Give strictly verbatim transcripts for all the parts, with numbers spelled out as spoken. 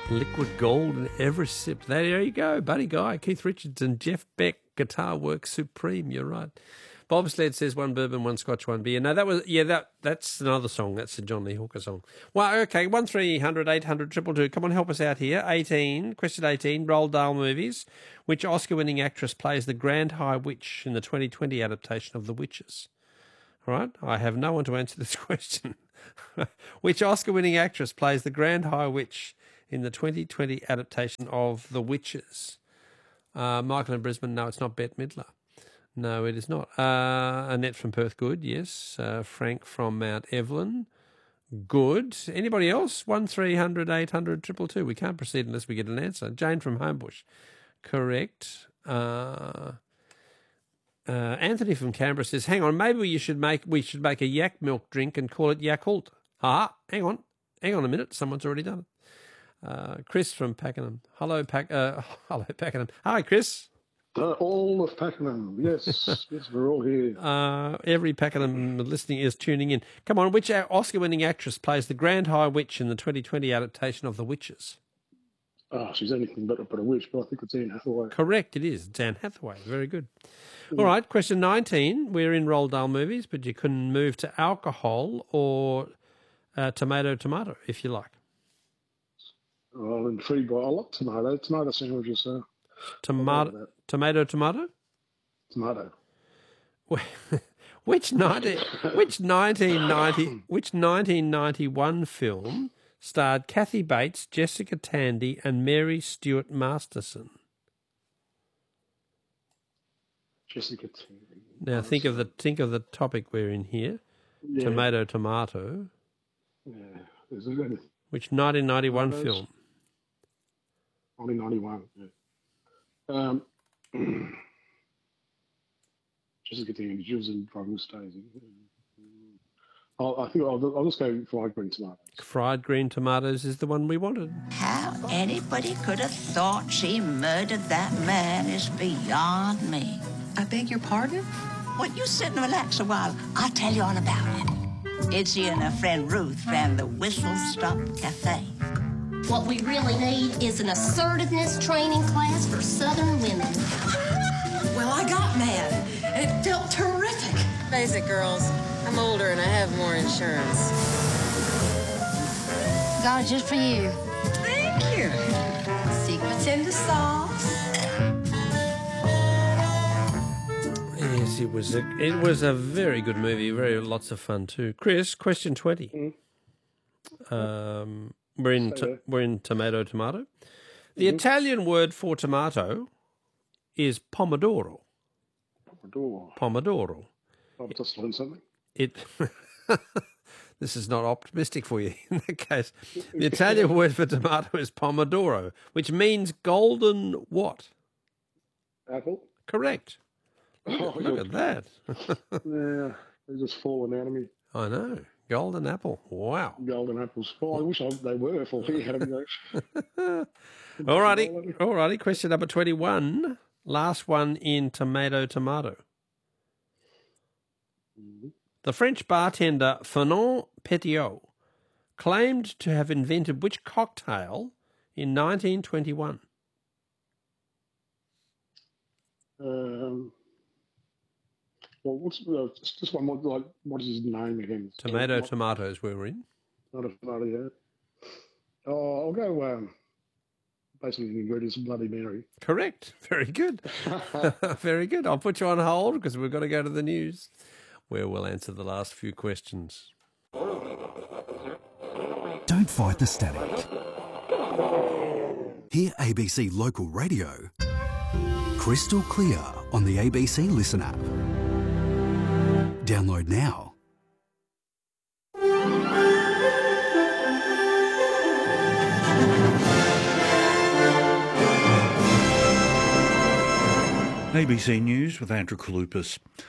Liquid Gold in every sip. There you go, Buddy Guy, Keith Richards and Jeff Beck, Guitar Works Supreme. You're right. Bob Sled says one bourbon, one scotch, one beer. No, that was, yeah, that that's another song. That's the John Lee Hooker song. Well, okay, one three hundred eight hundred triple two. Come on, help us out here. eighteen, question eighteen, Roald Dahl movies. Which Oscar-winning actress plays the Grand High Witch in the twenty twenty adaptation of The Witches? All right, I have no one to answer this question. Which Oscar-winning actress plays the Grand High Witch in the twenty twenty adaptation of The Witches? Uh, Michael in Brisbane, no, it's not Bette Midler. No, it is not. Uh, Annette from Perth, good, yes. Uh, Frank from Mount Evelyn, good. Anybody else? one three hundred eight hundred two two. We can't proceed unless we get an answer. Jane from Homebush, correct. Uh, uh, Anthony from Canberra says, hang on, maybe you should make we should make a yak milk drink and call it Yakult. Ah, hang on. Hang on a minute. Someone's already done it. Uh, Chris from Pakenham. Hello, Pac- uh, hello, Pakenham. Hi, Chris. Uh, all of Pakenham, yes, yes, we're all here. Uh, every Pakenham listening is tuning in. Come on, which Oscar-winning actress plays the Grand High Witch in the twenty twenty adaptation of The Witches? Ah, oh, she's anything but, but a witch, but I think it's Anne Hathaway. Correct, it is. It's Anne Hathaway. Very good. Mm. All right, question nineteen. We're in Roald Dahl movies, but you can move to alcohol or uh, tomato, tomato, if you like. Oh, I'm intrigued by, I like tomato. Tomato sandwiches, so... Tomato, tomato, tomato? Tomato. Which ninety, which nineteen ninety, which nineteen ninety-one film starred Kathy Bates, Jessica Tandy, and Mary Stuart Masterson? Jessica Tandy. Now think of the think of the topic we're in here. Yeah. Tomato, tomato. Yeah. Is there anything? Which nineteen ninety-one film? nineteen ninety-one. Yeah. Um, Jessica Tandy, she was in Driving Miss Daisy. I'll, I think I'll, I'll just go fried green tomatoes. Fried green tomatoes is the one we wanted. How anybody could have thought she murdered that man is beyond me. I beg your pardon? Well, you sit and relax a while. I'll tell you all about it. Itzy and her friend Ruth ran the Whistle Stop Cafe. What we really need is an assertiveness training class for Southern women. Well, I got mad, and it felt terrific. Face it, girls. I'm older and I have more insurance. Got it just for you. Thank you. Secrets in the sauce. Yes, it was a it was a very good movie. Very lots of fun too. Chris, question twenty. Mm. Um. We're in to, we're in tomato tomato. The mm-hmm. Italian word for tomato is pomodoro. Pomodoro. Pomodoro. I've just learned something. It. This is not optimistic for you in that case. The Italian word for tomato is pomodoro, which means golden what? Apple. Correct. Oh, look at that. Yeah, they're just falling out of me. I know. Golden apple. Wow. Golden apples. Oh, I wish I, they were falling out of me. All righty. All righty. Question number twenty-one. Last one in tomato tomato. Mm-hmm. The French bartender Fernand Petiot claimed to have invented which cocktail in nineteen twenty-one? Um... Well, what's uh, just one more, like, what is his name again? Tomato, not, tomatoes we were in. Not a tomato yet. Oh, I'll go, um, basically the ingredients of Bloody Mary. Correct. Very good. Very good. I'll put you on hold because we've got to go to the news where we'll answer the last few questions. Don't fight the static. Hear A B C Local Radio crystal clear on the A B C Listen app. Download now. A B C News with Andrew Kalupas.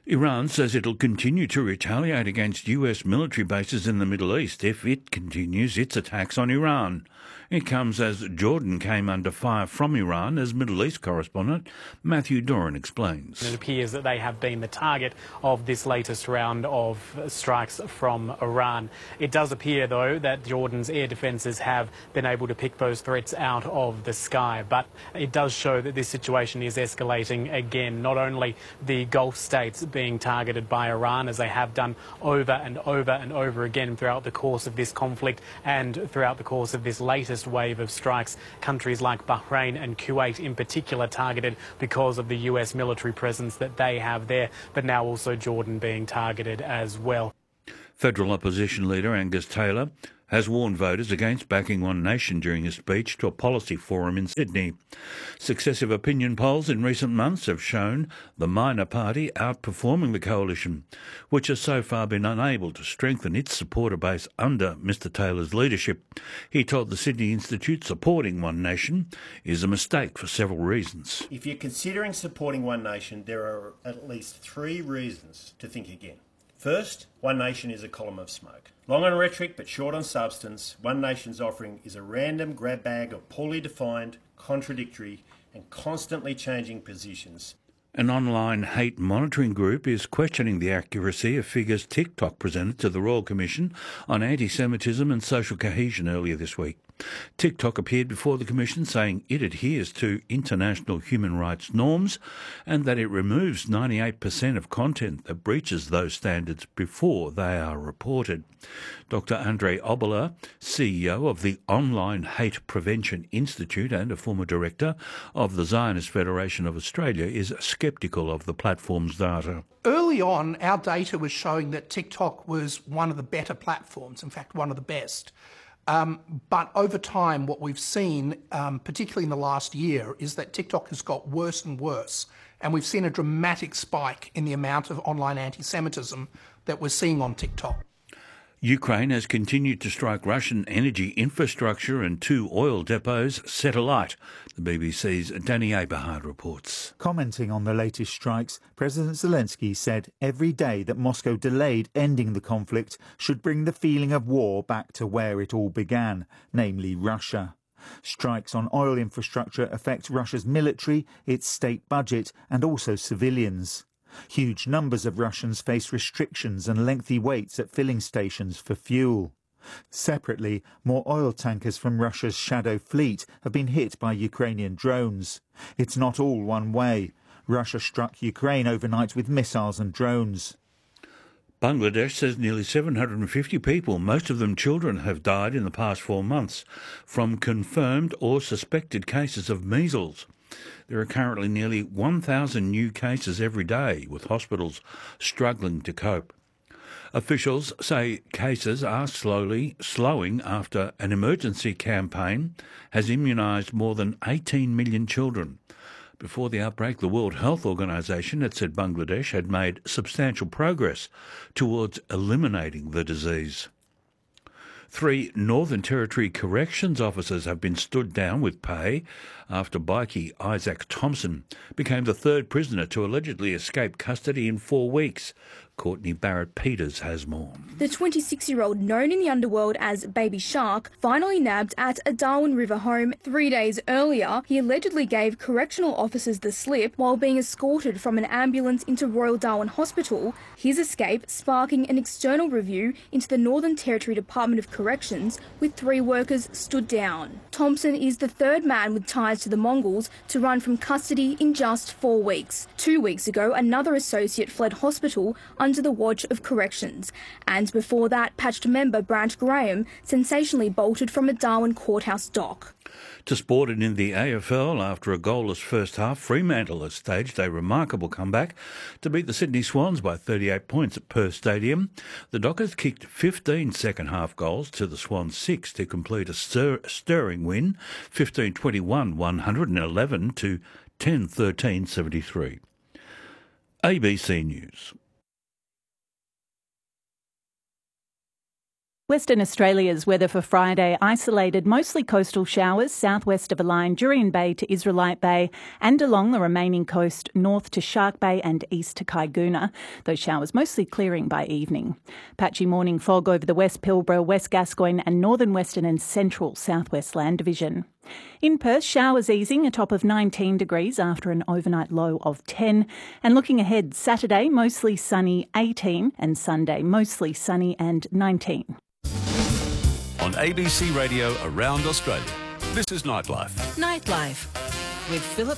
Iran says it'll continue to retaliate against U S military bases in the Middle East if it continues its attacks on Iran. It comes as Jordan came under fire from Iran, as Middle East correspondent Matthew Doran explains. It appears that they have been the target of this latest round of strikes from Iran. It does appear, though, that Jordan's air defences have been able to pick those threats out of the sky. But it does show that this situation is escalating again. Not only the Gulf states being targeted by Iran, as they have done over and over and over again throughout the course of this conflict and throughout the course of this latest wave of strikes. Countries like Bahrain and Kuwait in particular targeted because of the U S military presence that they have there, but now also Jordan being targeted as well. Federal opposition leader Angus Taylor has warned voters against backing One Nation during a speech to a policy forum in Sydney. Successive opinion polls in recent months have shown the minor party outperforming the coalition, which has so far been unable to strengthen its supporter base under Mister Taylor's leadership. He told the Sydney Institute supporting One Nation is a mistake for several reasons. If you're considering supporting One Nation, there are at least three reasons to think again. First, One Nation is a column of smoke. Long on rhetoric but short on substance, One Nation's offering is a random grab bag of poorly defined, contradictory and constantly changing positions. An online hate monitoring group is questioning the accuracy of figures TikTok presented to the Royal Commission on anti-Semitism and social cohesion earlier this week. TikTok appeared before the Commission saying it adheres to international human rights norms and that it removes ninety-eight percent of content that breaches those standards before they are reported. Doctor Andre Oboler, C E O of the Online Hate Prevention Institute and a former director of the Zionist Federation of Australia, is sceptical of the platform's data. Early on, our data was showing that TikTok was one of the better platforms, in fact, one of the best. Um, but over time, what we've seen, um, particularly in the last year, is that TikTok has got worse and worse. And we've seen a dramatic spike in the amount of online anti-Semitism that we're seeing on TikTok. Ukraine has continued to strike Russian energy infrastructure and two oil depots set alight. The B B C's Danny Aberhard reports. Commenting on the latest strikes, President Zelensky said every day that Moscow delayed ending the conflict should bring the feeling of war back to where it all began, namely Russia. Strikes on oil infrastructure affect Russia's military, its state budget and also civilians. Huge numbers of Russians face restrictions and lengthy waits at filling stations for fuel. Separately, more oil tankers from Russia's shadow fleet have been hit by Ukrainian drones. It's not all one way. Russia struck Ukraine overnight with missiles and drones. Bangladesh says nearly seven hundred fifty people, most of them children, have died in the past four months from confirmed or suspected cases of measles. There are currently nearly one thousand new cases every day, with hospitals struggling to cope. Officials say cases are slowly slowing after an emergency campaign has immunised more than eighteen million children. Before the outbreak, the World Health Organization had said Bangladesh had made substantial progress towards eliminating the disease. Three Northern Territory corrections officers have been stood down with pay after bikie Isaac Thompson became the third prisoner to allegedly escape custody in four weeks. Courtney Barrett-Peters has more. The twenty-six-year-old, known in the underworld as Baby Shark, finally nabbed at a Darwin River home three days earlier. He allegedly gave correctional officers the slip while being escorted from an ambulance into Royal Darwin Hospital, his escape sparking an external review into the Northern Territory Department of Corrections, with three workers stood down. Thompson is the third man with ties to the Mongols to run from custody in just four weeks. Two weeks ago, another associate fled hospital under the watch of corrections. And before that, patched member Brant Graham sensationally bolted from a Darwin courthouse dock. To sport and in the A F L, after a goalless first half, Fremantle has staged a remarkable comeback to beat the Sydney Swans by thirty-eight points at Perth Stadium. The Dockers kicked fifteen second-half goals to the Swans six to complete a stir- stirring win, fifteen twenty-one, one hundred eleven to ten thirteen, seventy-three. A B C News. Western Australia's weather for Friday: isolated, mostly coastal showers southwest of a line Jurien Bay to Israelite Bay and along the remaining coast north to Shark Bay and east to Kaiguna. Those showers mostly clearing by evening. Patchy morning fog over the West Pilbara, West Gascoyne and northern western and central southwest land division. In Perth, showers easing, a top of nineteen degrees after an overnight low of ten. And looking ahead, Saturday mostly sunny, eighteen, and Sunday mostly sunny and nineteen. On A B C Radio around Australia, this is Nightlife. Nightlife with Philip